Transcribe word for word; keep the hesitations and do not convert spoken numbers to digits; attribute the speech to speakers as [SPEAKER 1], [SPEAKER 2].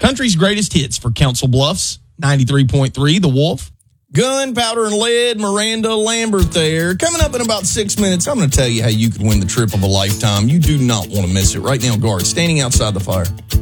[SPEAKER 1] Country's greatest hits for Council Bluffs, ninety-three point three, The Wolf. Gunpowder and Lead, Miranda Lambert there. Coming up in about six minutes, I'm going to tell you how you could win the trip of a lifetime. You do not want to miss it. Right now, guard, standing outside the fire.